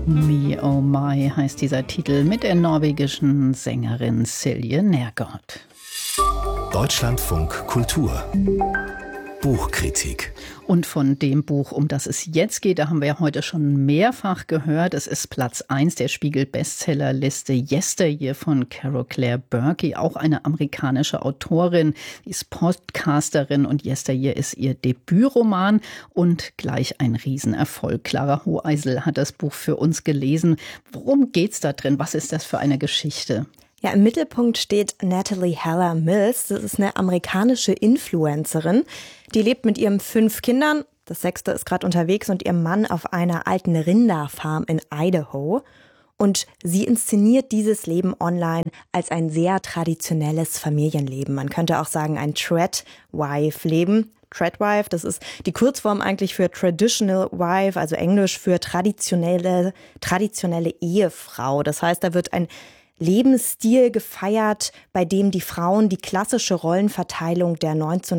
Me Oh My heißt dieser Titel mit der norwegischen Sängerin Silje Nergård. Deutschlandfunk Kultur Buchkritik. Und von dem Buch, um das es jetzt geht, da haben wir ja heute schon mehrfach gehört. Es ist Platz 1 der Spiegel-Bestsellerliste Yesteryear von Carol Claire Berkey, auch eine amerikanische Autorin. Sie ist Podcasterin und Yesteryear ist ihr Debütroman und gleich ein Riesenerfolg. Clara Hoheisel hat das Buch für uns gelesen. Worum geht's da drin? Was ist das für eine Geschichte? Ja, im Mittelpunkt steht Natalie Heller Mills. Das ist eine amerikanische Influencerin. Die lebt mit ihren 5 Kindern. Das 6. ist gerade unterwegs und ihrem Mann auf einer alten Rinderfarm in Idaho. Und sie inszeniert dieses Leben online als ein sehr traditionelles Familienleben. Man könnte auch sagen, ein Tradwife-Leben. Tradwife, das ist die Kurzform eigentlich für Traditional Wife, also Englisch für traditionelle Ehefrau. Das heißt, da wird ein Lebensstil gefeiert, bei dem die Frauen die klassische Rollenverteilung der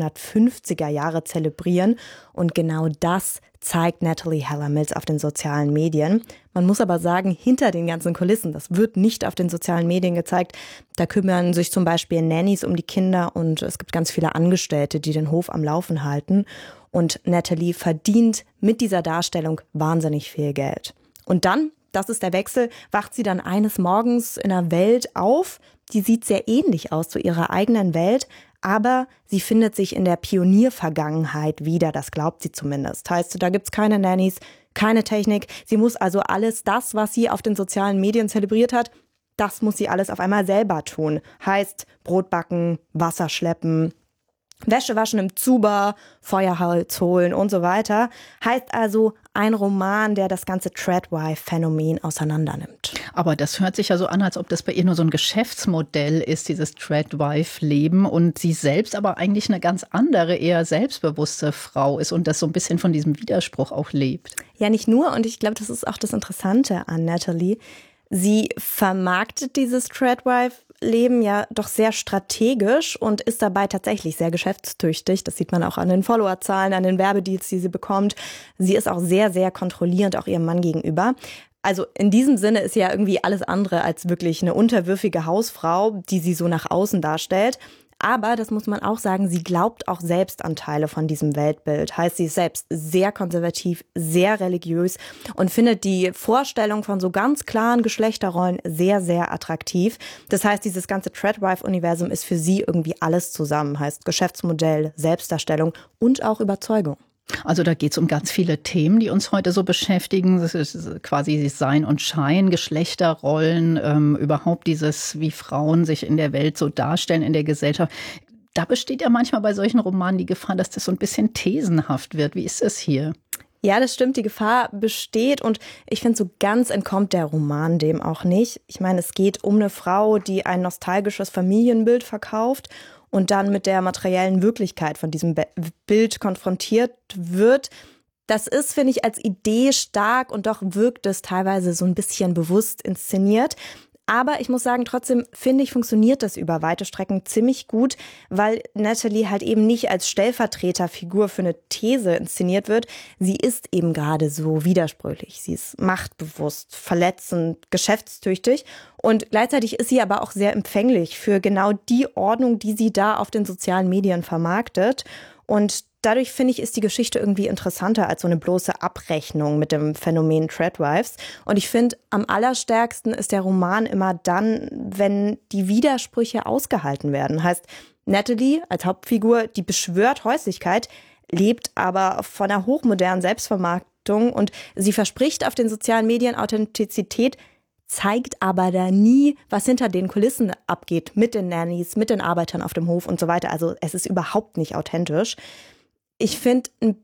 1950er Jahre zelebrieren. Und genau das zeigt Natalie Heller Mills auf den sozialen Medien. Man muss aber sagen, hinter den ganzen Kulissen, das wird nicht auf den sozialen Medien gezeigt. Da kümmern sich zum Beispiel Nannies um die Kinder und es gibt ganz viele Angestellte, die den Hof am Laufen halten. Und Natalie verdient mit dieser Darstellung wahnsinnig viel Geld. Und dann, das ist der Wechsel, wacht sie dann eines Morgens in einer Welt auf, die sieht sehr ähnlich aus zu ihrer eigenen Welt, aber sie findet sich in der Pioniervergangenheit wieder, das glaubt sie zumindest. Heißt, da gibt's keine Nannies, keine Technik, sie muss also alles das, was sie auf den sozialen Medien zelebriert hat, das muss sie alles auf einmal selber tun. Heißt, Brot backen, Wasser schleppen, Wäsche waschen im Zuber, Feuerholz holen und so weiter. Heißt also ein Roman, der das ganze Tradwife-Phänomen auseinandernimmt. Aber das hört sich ja so an, als ob das bei ihr nur so ein Geschäftsmodell ist, dieses Tradwife-Leben. Und sie selbst aber eigentlich eine ganz andere, eher selbstbewusste Frau ist und das so ein bisschen von diesem Widerspruch auch lebt. Ja, nicht nur. Und ich glaube, das ist auch das Interessante an Natalie. Sie vermarktet dieses Tradwife-Leben ja doch sehr strategisch und ist dabei tatsächlich sehr geschäftstüchtig. Das sieht man auch an den Followerzahlen, an den Werbedeals, die sie bekommt. Sie ist auch sehr, sehr kontrollierend auch ihrem Mann gegenüber. Also in diesem Sinne ist sie ja irgendwie alles andere als wirklich eine unterwürfige Hausfrau, die sie so nach außen darstellt. Aber, das muss man auch sagen, sie glaubt auch selbst an Teile von diesem Weltbild. Heißt, sie ist selbst sehr konservativ, sehr religiös und findet die Vorstellung von so ganz klaren Geschlechterrollen sehr, sehr attraktiv. Das heißt, dieses ganze Tradwife-Universum ist für sie irgendwie alles zusammen. Heißt Geschäftsmodell, Selbstdarstellung und auch Überzeugung. Also da geht es um ganz viele Themen, die uns heute so beschäftigen. Das ist quasi Sein und Schein, Geschlechterrollen, überhaupt dieses, wie Frauen sich in der Welt so darstellen, in der Gesellschaft. Da besteht ja manchmal bei solchen Romanen die Gefahr, dass das so ein bisschen thesenhaft wird. Wie ist es hier? Ja, das stimmt, die Gefahr besteht und ich finde, so ganz entkommt der Roman dem auch nicht. Ich meine, es geht um eine Frau, die ein nostalgisches Familienbild verkauft und dann mit der materiellen Wirklichkeit von diesem Bild konfrontiert wird. Das ist, finde ich, als Idee stark und doch wirkt es teilweise so ein bisschen bewusst inszeniert. Aber ich muss sagen, trotzdem finde ich, funktioniert das über weite Strecken ziemlich gut, weil Natalie halt eben nicht als Stellvertreterfigur für eine These inszeniert wird. Sie ist eben gerade so widersprüchlich. Sie ist machtbewusst, verletzend, geschäftstüchtig und gleichzeitig ist sie aber auch sehr empfänglich für genau die Ordnung, die sie da auf den sozialen Medien vermarktet. Und dadurch, finde ich, ist die Geschichte irgendwie interessanter als so eine bloße Abrechnung mit dem Phänomen Tradwives. Und ich finde, am allerstärksten ist der Roman immer dann, wenn die Widersprüche ausgehalten werden. Heißt, Natalie als Hauptfigur, die beschwört Häuslichkeit, lebt aber von einer hochmodernen Selbstvermarktung und sie verspricht auf den sozialen Medien Authentizität, zeigt aber da nie, was hinter den Kulissen abgeht mit den Nannies, mit den Arbeitern auf dem Hof und so weiter. Also es ist überhaupt nicht authentisch. Ich finde, ein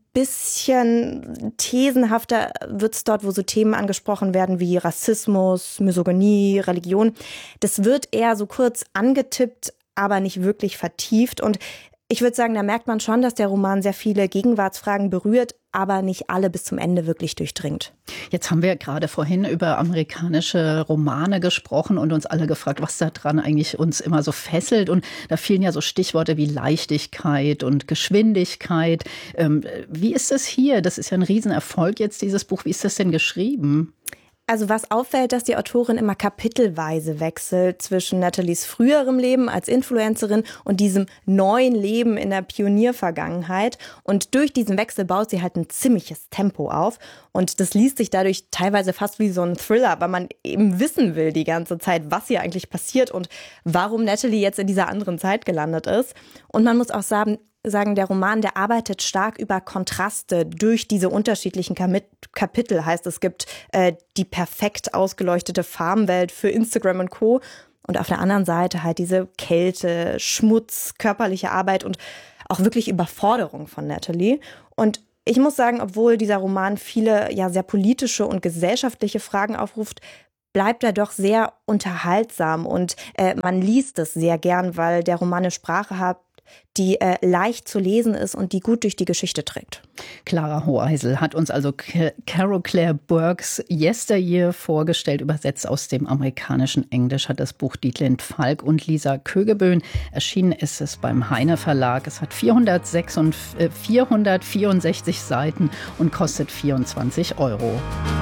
bisschen thesenhafter wird es dort, wo so Themen angesprochen werden wie Rassismus, Misogynie, Religion. Das wird eher so kurz angetippt, aber nicht wirklich vertieft. Und ich würde sagen, da merkt man schon, dass der Roman sehr viele Gegenwartsfragen berührt, aber nicht alle bis zum Ende wirklich durchdringt. Jetzt haben wir gerade vorhin über amerikanische Romane gesprochen und uns alle gefragt, was da dran eigentlich uns immer so fesselt. Und da fielen ja so Stichworte wie Leichtigkeit und Geschwindigkeit. Wie ist das hier? Das ist ja ein Riesenerfolg jetzt, dieses Buch. Wie ist das denn geschrieben? Also was auffällt, dass die Autorin immer kapitelweise wechselt zwischen Nathalies früherem Leben als Influencerin und diesem neuen Leben in der Pioniervergangenheit. Und durch diesen Wechsel baut sie halt ein ziemliches Tempo auf. Und das liest sich dadurch teilweise fast wie so ein Thriller, weil man eben wissen will die ganze Zeit, was hier eigentlich passiert und warum Natalie jetzt in dieser anderen Zeit gelandet ist. Und man muss auch sagen, der Roman, der arbeitet stark über Kontraste durch diese unterschiedlichen Kapitel. Heißt, es gibt die perfekt ausgeleuchtete Farmwelt für Instagram und Co. Und auf der anderen Seite halt diese Kälte, Schmutz, körperliche Arbeit und auch wirklich Überforderung von Natalie. Und ich muss sagen, obwohl dieser Roman viele ja sehr politische und gesellschaftliche Fragen aufruft, bleibt er doch sehr unterhaltsam und man liest es sehr gern, weil der Roman eine Sprache hat, die leicht zu lesen ist und die gut durch die Geschichte trägt. Clara Hoheisel hat uns also Carol Clare Burkes Yesteryear vorgestellt. Übersetzt aus dem amerikanischen Englisch hat das Buch Dietlind Falk und Lisa Kögeböhn. Erschienen ist es beim Heine Verlag. Es hat 464 Seiten und kostet 24 €.